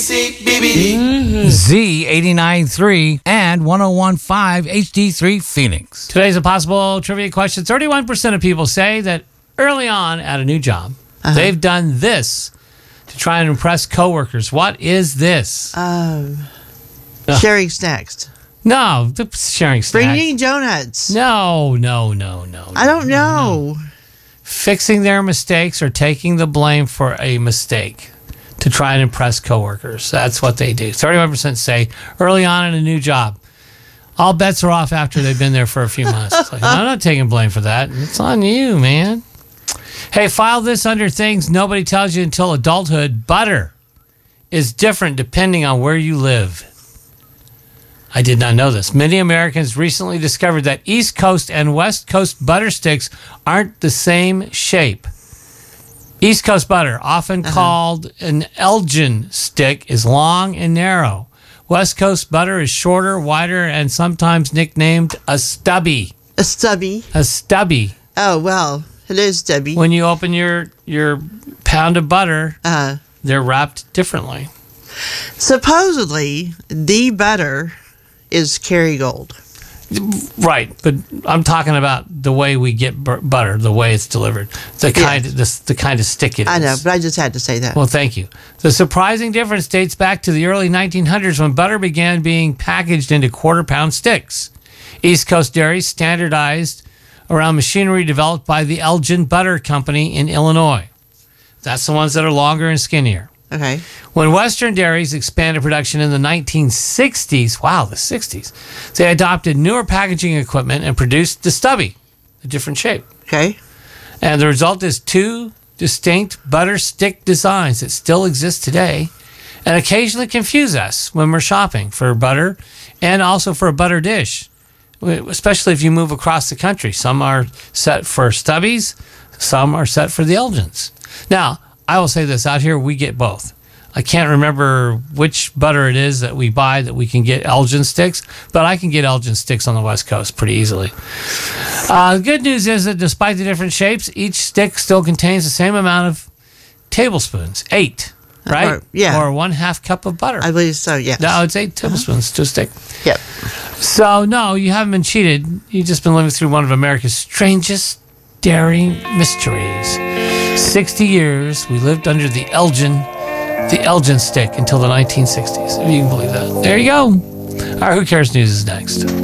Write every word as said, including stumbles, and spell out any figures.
Mm-hmm. Z eighty-nine point three and one oh one point five H D three Phoenix. Today's Impossible Trivia question. thirty-one percent of people say that early on at a new job, Uh-huh. they've done this to try and impress coworkers. What is this? Um, Ugh. sharing snacks. No, the sharing snacks. Bringing donuts. No, no, no, no. I don't know. Fixing their mistakes or taking the blame for a mistake to try and impress coworkers. That's what they do. thirty-one percent say early on in a new job. All bets are off after they've been there for a few months. It's like, I'm not taking blame for that. It's on you, man. Hey, file this under things nobody tells you until adulthood. Butter is different depending on where you live. I did not know this. Many Americans recently discovered that East Coast and West Coast butter sticks aren't the same shape. East Coast butter, often Uh-huh. called an Elgin stick, is long and narrow. West Coast butter is shorter, wider, and sometimes nicknamed a stubby. A stubby. A stubby. Oh, well, it is stubby. When you open your, your pound of butter, Uh, they're wrapped differently. supposedly, the butter is Kerrygold. Right, but I'm talking about the way we get bur- butter, the way it's delivered, the kind, Yes. the, the kind of stick it is. I know, but I just had to say that. Well, thank you. The surprising difference dates back to the early nineteen hundreds when butter began being packaged into quarter-pound sticks. East Coast dairies standardized around machinery developed by the Elgin Butter Company in Illinois. That's the ones that are longer and skinnier. Okay. When Western dairies expanded production in the nineteen sixties, wow, the sixties, they adopted newer packaging equipment and produced the stubby, a different shape. Okay. And the result is two distinct butter stick designs that still exist today and occasionally confuse us when we're shopping for butter and also for a butter dish, especially if you move across the country. Some are set for stubbies, some are set for the Elgins. Now, I will say this, out here we get both. I can't remember which butter it is that we buy that we can get Elgin sticks, but I can get Elgin sticks on the West Coast pretty easily. Uh, the good news is that despite the different shapes, each stick still contains the same amount of tablespoons, eight, right? Or- yeah. Or one half cup of butter. I believe so, yes. No, it's eight tablespoons to a stick. Yep. So, no, you haven't been cheated. You've just been living through one of America's strangest dairy mysteries. sixty years we lived under the Elgin, the Elgin stick until the nineteen sixties, if you can believe that. There you go. All right, Who Cares News is next.